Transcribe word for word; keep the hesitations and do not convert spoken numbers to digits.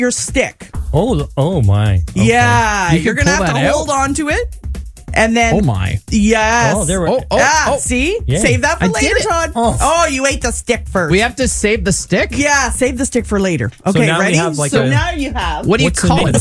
your stick. Oh, oh my. Okay. Yeah, You you're can gonna pull have to that out? hold on to it, and then Oh my. yes. Oh, there we Oh, oh, ah, oh. see, Yeah. save that for I later, did it. Todd. Oh. Oh. you ate the stick first. We have to save the stick? yeah, save the stick for later. Okay, now we ready? have like so a- now you have. What do you What's the call name? it?